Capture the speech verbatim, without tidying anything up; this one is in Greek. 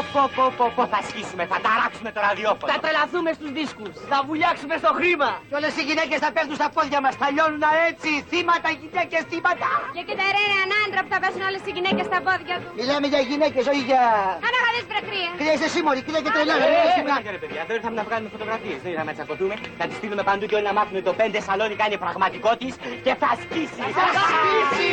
πω, πω, πω, πω, θα σκίσουμε, θα ταράξουμε το ραδιόφωνο. Θα τρελαθούμε στους δίσκους, θα βουλιάξουμε στο χρήμα. Κι όλες οι γυναίκες θα πέφτουν στα πόδια μας, θα λιώνουν έτσι. Θύματα, γυναίκες, θύματα. Και κοίτα ρε έναν άντρα που θα πέσουν όλες οι γυναίκες στα πόδια του. Μιλάμε για γυναίκες, όχι για... Άνα χαδείς βρεκρία. Κρύα είσαι εσύ μωρή, κρύα και τρελά. Ρε παιδιά, δεν ήρθαμε να βγάλουμε φωτογραφίες, δεν ήρθαμε να τσακωθούμε. Θα τις στείλουμε παντού και όλοι να μάθουν το πέντε σαλόνικα είναι πραγματικό της και θα σκίσει. Θα σκίσει!